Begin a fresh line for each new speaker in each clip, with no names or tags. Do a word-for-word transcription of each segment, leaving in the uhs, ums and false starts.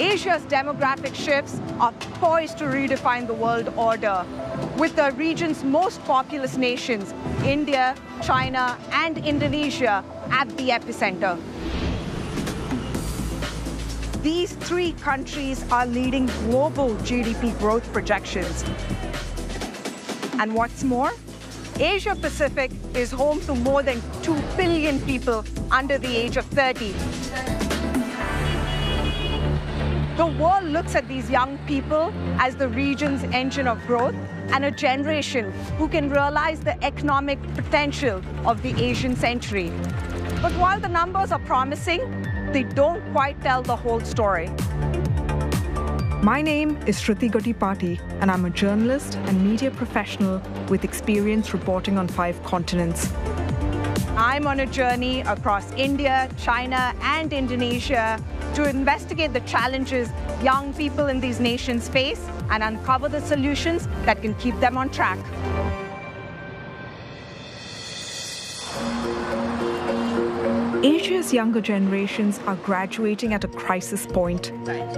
Asia's demographic shifts are poised to redefine the world order, with the region's most populous nations, India, China, and Indonesia, at the epicenter. These three countries are leading global G D P growth projections. And what's more, Asia Pacific is home to more than two billion people under the age of thirty. The world looks at these young people as the region's engine of growth and a generation who can realize the economic potential of the Asian century. But while the numbers are promising, they don't quite tell the whole story.
My name is Shruti Gottipati, and I'm a journalist and media professional with experience reporting on five continents.
I'm on a journey across India, China, and Indonesia to investigate the challenges young people in these nations face and uncover the solutions that can keep them on track.
Asia's younger generations are graduating at a crisis point.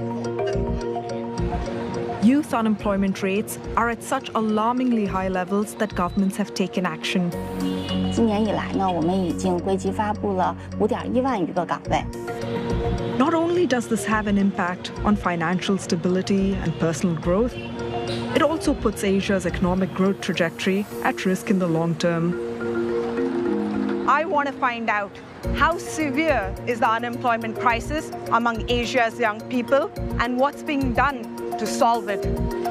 Youth unemployment rates are at such alarmingly high levels that governments have taken action.
今年以来呢，我们已经归集发布了五点一万余个岗位。
Not only does this have an impact on financial stability and personal growth, it also puts Asia's economic growth trajectory at risk in the long term.
I want to find out how severe is the unemployment crisis among Asia's young people and what's being done to solve it.